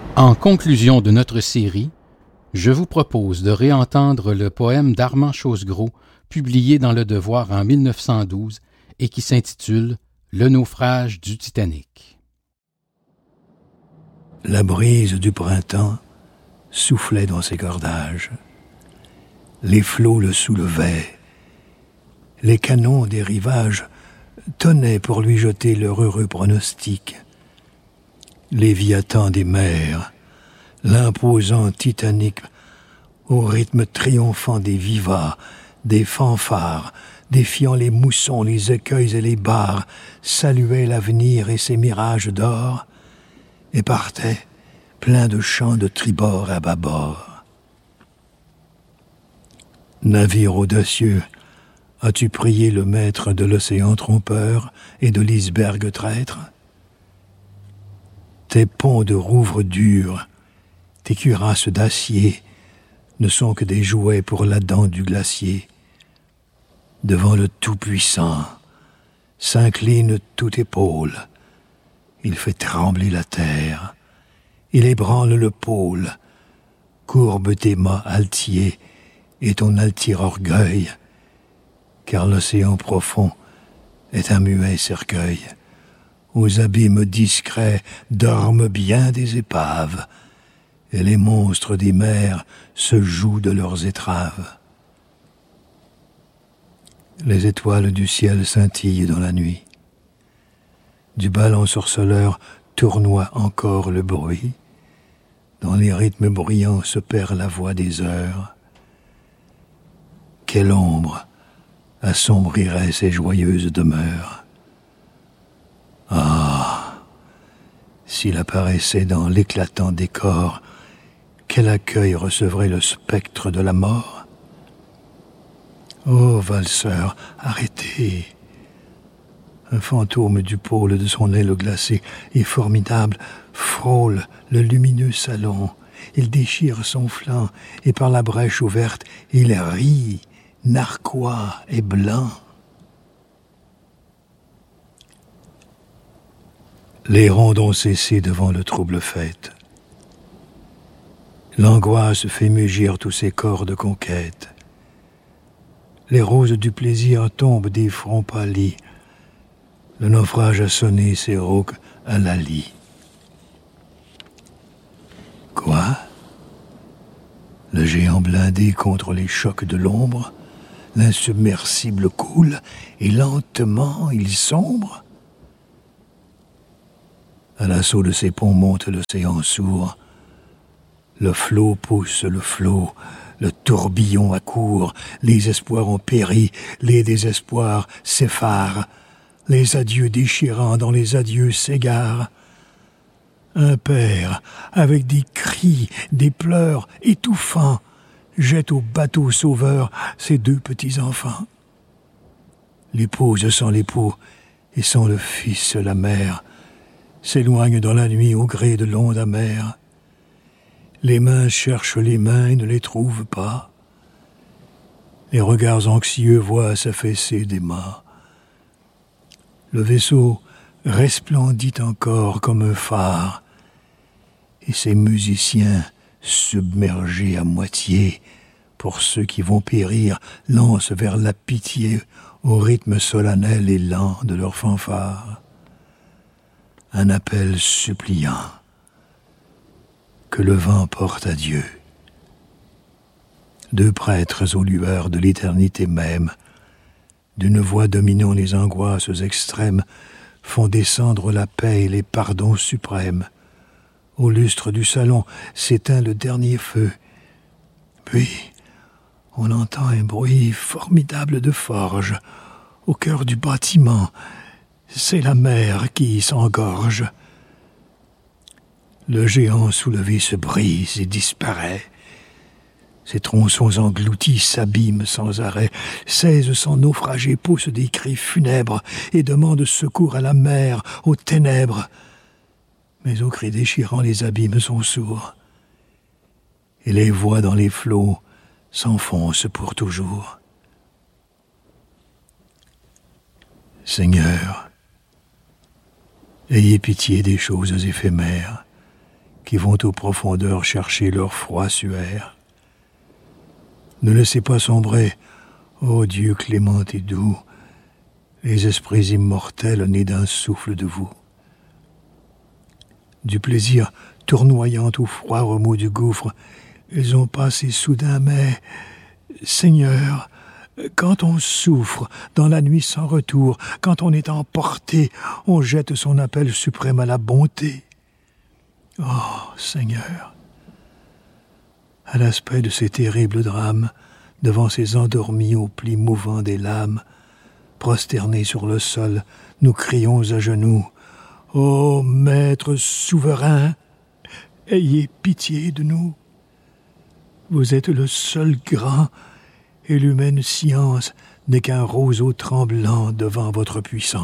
En conclusion de notre série, je vous propose de réentendre le poème d'Armand Chosgros, publié dans Le Devoir en 1912 et qui s'intitule « Le naufrage du Titanic ». La brise du printemps soufflait dans ses cordages. Les flots le soulevaient. Les canons des rivages tonnaient pour lui jeter leur heureux pronostic. Léviathan des mers, l'imposant Titanic, au rythme triomphant des vivats, des fanfares, défiant les moussons, les écueils et les barres, saluait l'avenir et ses mirages d'or, et partait plein de chants de tribord à bâbord. Navire audacieux, as-tu prié le maître de l'océan trompeur et de l'iceberg traître? Tes ponts de rouvre durs, tes cuirasses d'acier ne sont que des jouets pour la dent du glacier. Devant le Tout-Puissant s'incline toute épaule. Il fait trembler la terre, il ébranle le pôle. Courbe tes mâts altiers et ton altier orgueil, car l'océan profond est un muet cercueil. Aux abîmes discrets dorment bien des épaves, et les monstres des mers se jouent de leurs étraves. Les étoiles du ciel scintillent dans la nuit. Du bal ensorceleur tournoie encore le bruit. Dans les rythmes bruyants se perd la voix des heures. Quelle ombre assombrirait ces joyeuses demeures? Ah, s'il apparaissait dans l'éclatant décor, quel accueil recevrait le spectre de la mort? Ô valseur, arrêtez! Un fantôme du pôle de son aile glacée et formidable frôle le lumineux salon. Il déchire son flanc et par la brèche ouverte, il rit, narquois et blanc. Les ronds ont cessé devant le trouble fait. L'angoisse fait mugir tous ces corps de conquête. Les roses du plaisir tombent des fronts pâlis. Le naufrage a sonné ses rauques à la lie. Quoi? Le géant blindé contre les chocs de l'ombre, l'insubmersible coule et lentement il sombre? À l'assaut de ces ponts monte l'océan sourd. Le flot pousse le flot, le tourbillon accourt, les espoirs ont péri, les désespoirs s'effarent, les adieux déchirants dans les adieux s'égarent. Un père, avec des cris, des pleurs étouffants, jette au bateau sauveur ses deux petits-enfants. L'épouse sans l'époux et sans le fils la mère s'éloignent dans la nuit au gré de l'onde amère. Les mains cherchent les mains et ne les trouvent pas. Les regards anxieux voient s'affaisser des mâts. Le vaisseau resplendit encore comme un phare, et ces musiciens, submergés à moitié, pour ceux qui vont périr, lancent vers la pitié au rythme solennel et lent de leur fanfare un appel suppliant que le vent porte à Dieu. Deux prêtres aux lueurs de l'éternité même, d'une voix dominant les angoisses extrêmes, font descendre la paix et les pardons suprêmes. Au lustre du salon s'éteint le dernier feu. Puis, on entend un bruit formidable de forge. Au cœur du bâtiment, c'est la mer qui s'engorge. Le géant soulevé se brise et disparaît. Ses tronçons engloutis s'abîment sans arrêt. 1600 naufragés poussent des cris funèbres et demandent secours à la mer, aux ténèbres. Mais aux cris déchirants, les abîmes sont sourds. Et les voix dans les flots s'enfoncent pour toujours. Seigneur, ayez pitié des choses éphémères qui vont aux profondeurs chercher leur froid suaire. Ne laissez pas sombrer, ô Dieu clément et doux, les esprits immortels nés d'un souffle de vous. Du plaisir tournoyant au froid remous du gouffre, ils ont passé soudain, mais, Seigneur, quand on souffre dans la nuit sans retour, quand on est emporté, on jette son appel suprême à la bonté. Oh, Seigneur, à l'aspect de ces terribles drames, devant ces endormis aux plis mouvants des lames, prosternés sur le sol, nous crions à genoux, « Ô Maître souverain, ayez pitié de nous. Vous êtes le seul grand, et l'humaine science n'est qu'un roseau tremblant devant votre puissance. »